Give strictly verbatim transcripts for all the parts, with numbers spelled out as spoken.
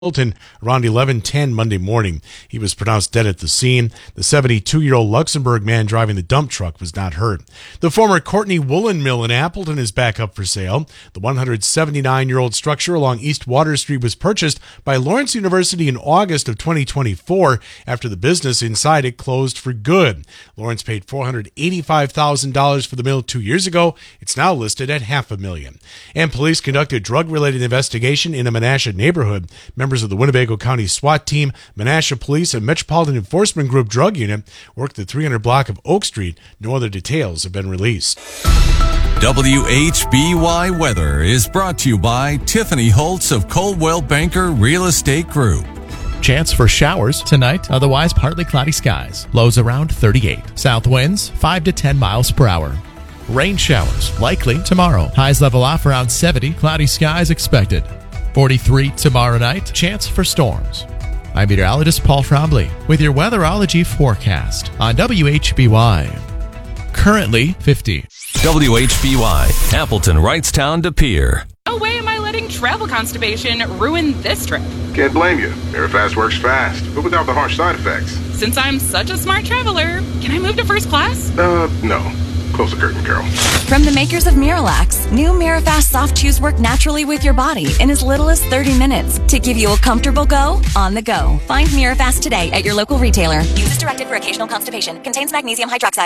Hilton around eleven ten Monday morning. He was pronounced dead at the scene. The seventy-two-year-old Luxembourg man driving the dump truck was not hurt. The former Courtney Woolen Mill in Appleton is back up for sale. The one hundred seventy-nine-year-old structure along East Water Street was purchased by Lawrence University in August of twenty twenty-four after the business inside it closed for good. Lawrence paid four hundred eighty-five thousand dollars for the mill two years ago. It's now listed at half a million. And police conducted drug-related investigation in a Menasha neighborhood. Members of the Winnebago County SWAT team, Menasha Police, and Metropolitan Enforcement Group drug unit worked the three hundred block of Oak Street. No other details have been released. W H B Y Weather is brought to you by Tiffany Holtz of Coldwell Banker Real Estate Group. Chance for showers tonight, otherwise partly cloudy skies. Lows around thirty-eight. South winds five to ten miles per hour. Rain showers likely tomorrow. Highs level off around seventy. Cloudy skies expected. forty-three tomorrow night. Chance for storms. I'm meteorologist Paul Trombley with your weatherology forecast on W H B Y. Currently fifty. W H B Y, Appleton, Wrightstown to Pier. No way am I letting travel constipation ruin this trip. Can't blame you. Mirafast works fast, but without the harsh side effects. Since I'm such a smart traveler, can I move to first class? Uh, no. Close the curtain, Carol. From the makers of Miralax, new Mirafast soft chews work naturally with your body in as little as thirty minutes to give you a comfortable go on the go. Find Mirafast today at your local retailer. Use as directed for occasional constipation. Contains magnesium hydroxide.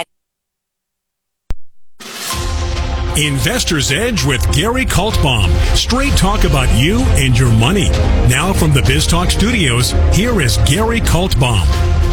Investor's Edge with Gary Kaltbaum. Straight talk about you and your money. Now from the BizTalk studios, here is Gary Kaltbaum.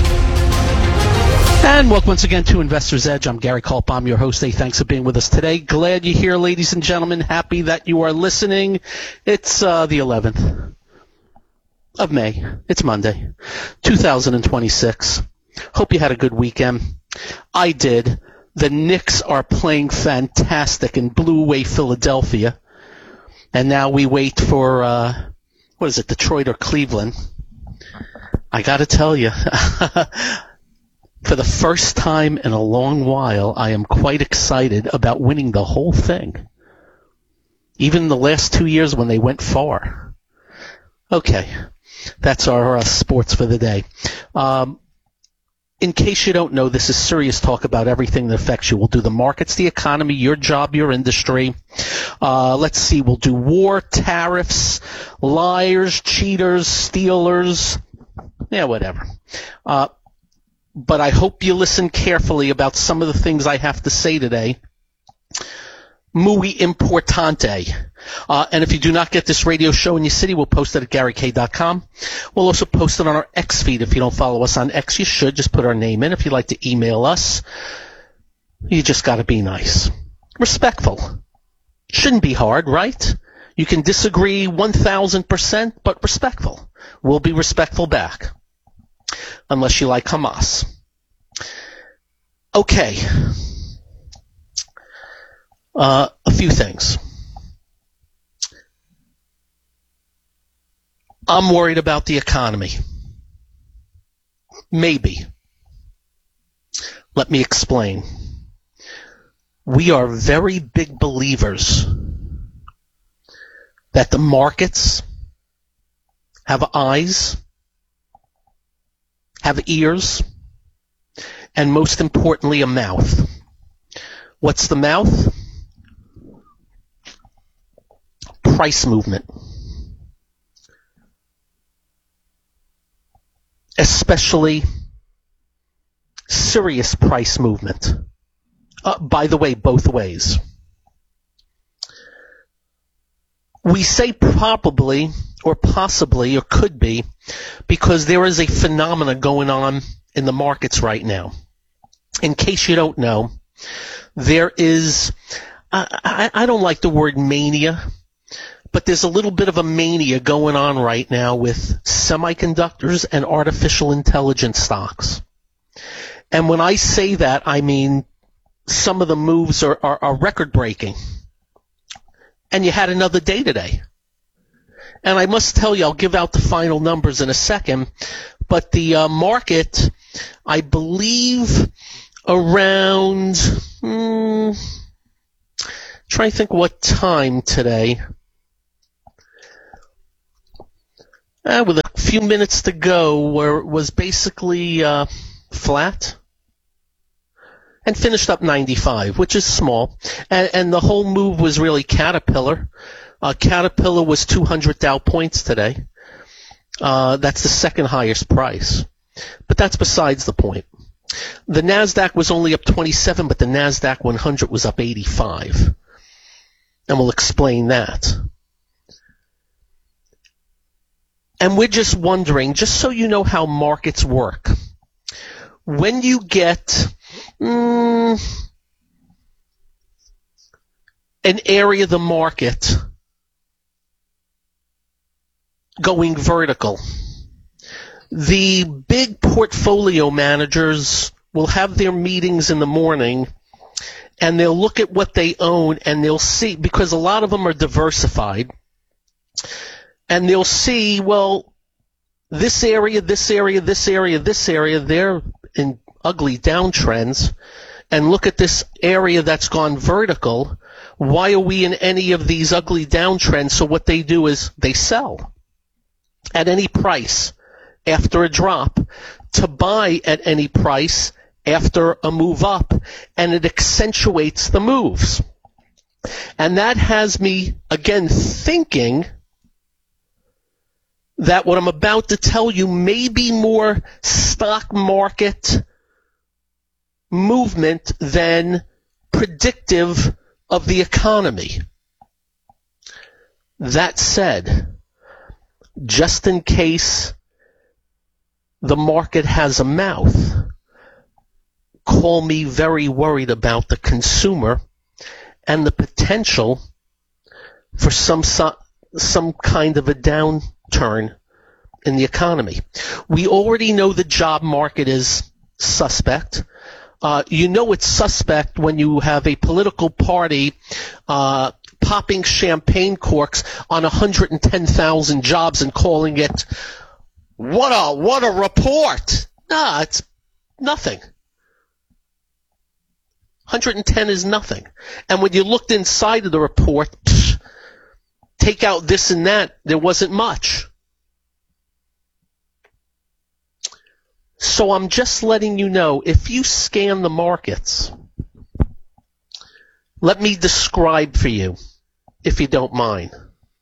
And welcome once again to Investor's Edge. I'm Gary Kaltbaum, your host. Hey, thanks for being with us today. Glad you're here, ladies and gentlemen. Happy that you are listening. It's uh, the eleventh of May. It's Monday, two thousand twenty-six. Hope you had a good weekend. I did. The Knicks are playing fantastic and blew away Philadelphia. And now we wait for, uh, what is it, Detroit or Cleveland? I got to tell you. For the first time in a long while, I am quite excited about winning the whole thing. Even the last two years when they went far. Okay, that's our uh, sports for the day. Um, in case you don't know, this is serious talk about everything that affects you. We'll do the markets, the economy, your job, your industry. Uh, let's see, we'll do war, tariffs, liars, cheaters, stealers, yeah, whatever. Uh, But I hope you listen carefully about some of the things I have to say today. Muy importante. Uh, and if you do not get this radio show in your city, we'll post it at Gary K dot com. We'll also post it on our X feed. If you don't follow us on X, you should. Just put our name in. If you'd like to email us, you just got to be nice. Respectful. Shouldn't be hard, right? You can disagree one thousand percent, but respectful. We'll be respectful back. Unless you like Hamas. Okay. Uh, a few things. I'm worried about the economy. Maybe. Let me explain. We are very big believers that the markets have eyes, have ears, and most importantly, a mouth. What's the mouth? Price movement. Especially serious price movement. Uh, by the way, both ways. We say probably or possibly or could be because there is a phenomena going on in the markets right now. In case you don't know, there is, I, I, I don't like the word mania, but there's a little bit of a mania going on right now with semiconductors and artificial intelligence stocks. And when I say that, I mean some of the moves are, are, are record-breaking. And you had another day today. And I must tell you, I'll give out the final numbers in a second, but the uh, market, I believe, around, hmm, trying to think what time today. Uh, with a few minutes to go, where it was basically uh, flat, and finished up ninety-five, which is small. And, and the whole move was really Caterpillar. Uh, Caterpillar was two hundred Dow points today. Uh, that's the second highest price. But that's besides the point. The NASDAQ was only up twenty-seven, but the NASDAQ one hundred was up eighty-five. And we'll explain that. And we're just wondering, just so you know how markets work, when you get mm, an area of the market going vertical, the big portfolio managers will have their meetings in the morning, and they'll look at what they own, and they'll see, because a lot of them are diversified, and they'll see, well, this area, this area, this area, this area, they're in ugly downtrends, and look at this area that's gone vertical. Why are we in any of these ugly downtrends? So what they do is they sell at any price after a drop to buy at any price after a move up, and it accentuates the moves. And that has me, again, thinking that what I'm about to tell you may be more stock market movement than predictive of the economy. That said, just in case the market has a mouth, call me very worried about the consumer and the potential for some some kind of a downturn in the economy. We already know the job market is suspect. Uh, you know it's suspect when you have a political party uh, popping champagne corks on one hundred ten thousand jobs and calling it, what a, what a report. Nah, it's nothing. one hundred ten is nothing. And when you looked inside of the report, psh, take out this and that, there wasn't much. So I'm just letting you know, if you scan the markets, let me describe for you, if you don't mind.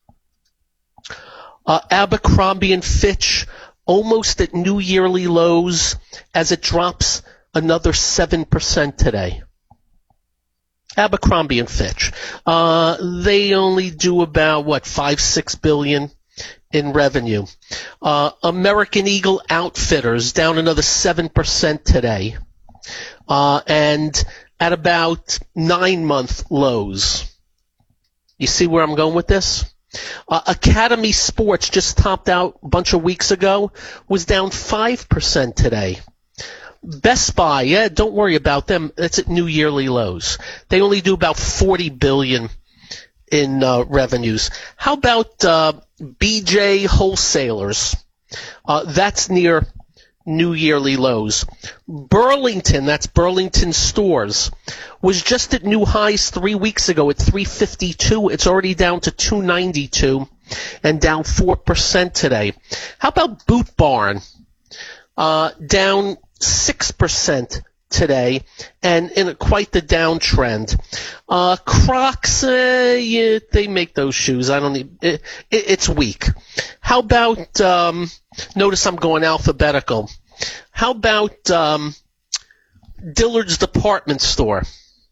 Uh, Abercrombie and Fitch almost at new yearly lows as it drops another seven percent today. Abercrombie and Fitch. Uh, they only do about, what, five, six billion in revenue. Uh, American Eagle Outfitters down another seven percent today. Uh, and at about nine month lows. You see where I'm going with this? Uh, Academy Sports just topped out a bunch of weeks ago, was down five percent today. Best Buy, yeah, don't worry about them. It's at new yearly lows. They only do about forty billion dollars in uh, revenues. How about uh, B J Wholesalers? Uh, that's near new yearly lows. Burlington, that's Burlington Stores, was just at new highs three weeks ago at three fifty-two. It's already down to two ninety-two and down four percent today. How about Boot Barn? Uh, down six percent today, and in a, quite the downtrend. Uh, Crocs, uh, yeah, they make those shoes. I don't need, it, it, it's weak. How about, um, notice I'm going alphabetical. How about um, Dillard's Department Store?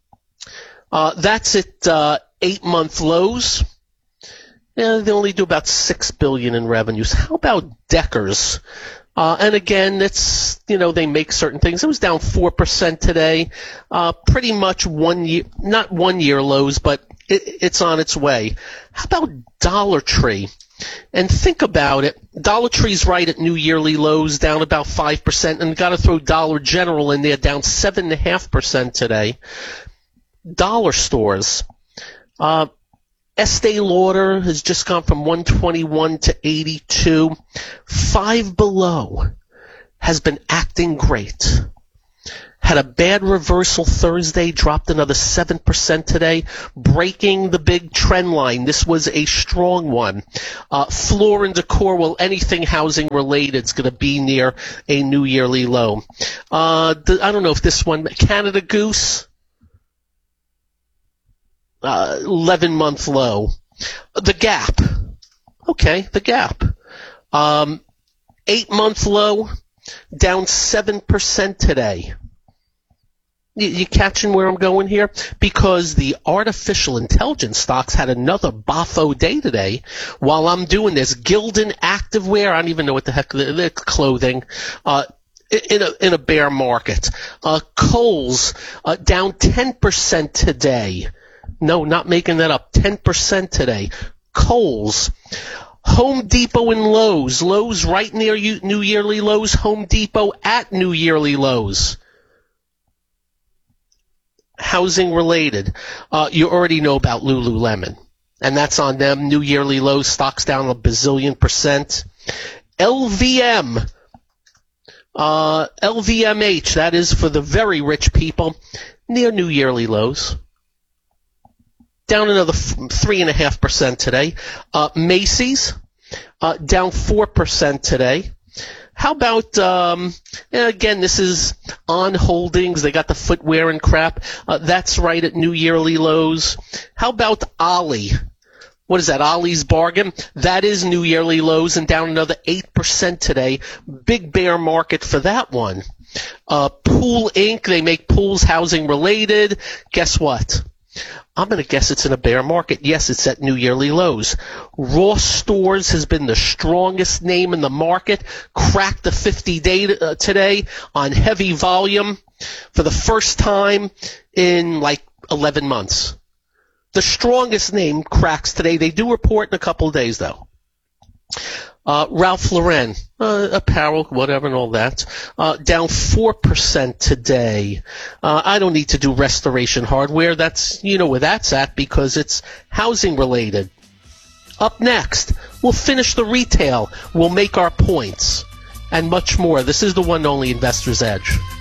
Uh, that's at uh, eight-month lows. Yeah, they only do about six billion dollars in revenues. How about Deckers? Uh, and again, it's, you know, they make certain things. It was down four percent today. Uh, pretty much one year, not one year lows, but it, it's on its way. How about Dollar Tree? And think about it. Dollar Tree's right at new yearly lows, down about five percent, and got to throw Dollar General in there, down seven point five percent today. Dollar stores. Uh, Estee Lauder has just gone from one twenty-one to eighty-two. Five Below has been acting great. Had a bad reversal Thursday, dropped another seven percent today, breaking the big trend line. This was a strong one. Uh, Floor and Decor, well, anything housing related is going to be near a new yearly low. Uh, the, I don't know if this one, Canada Goose, uh, eleven month low. The Gap. Okay, the Gap. Um, eight month low, down seven percent today. You catching where I'm going here? Because the artificial intelligence stocks had another boffo day today. While I'm doing this, Gildan Activewear, I don't even know what the heck they're clothing, uh, in a in a bear market. Uh, Kohl's uh, down ten percent today. No, not making that up. ten percent today. Kohl's. Home Depot and Lowe's. Lowe's right near you, New Yearly lows. Home Depot at New Yearly lows. Housing related. Uh, you already know about Lululemon. And that's on them. New Yearly lows. Stocks down a bazillion percent. L V M. Uh, L V M H. That is for the very rich people. Near New Yearly lows. Down another three point five percent today. Uh, Macy's. Uh, down four percent today. How about, um, again, this is On Holdings. They got the footwear and crap. Uh, that's right at New Yearly lows. How about Ollie? What is that, Ollie's Bargain? That is New Yearly lows and down another eight percent today. Big bear market for that one. Uh, Pool Incorporated. They make pools housing related. Guess what? I'm going to guess it's in a bear market. Yes, it's at New Yearly lows. Ross Stores has been the strongest name in the market. Cracked the fifty-day uh, today on heavy volume for the first time in like eleven months. The strongest name cracks today. They do report in a couple of days, though. Uh, Ralph Lauren, uh, apparel, whatever and all that, uh, down four percent today. Uh, I don't need to do Restoration Hardware. That's, you know where that's at because it's housing related. Up next, we'll finish the retail. We'll make our points and much more. This is the one and only Investor's Edge.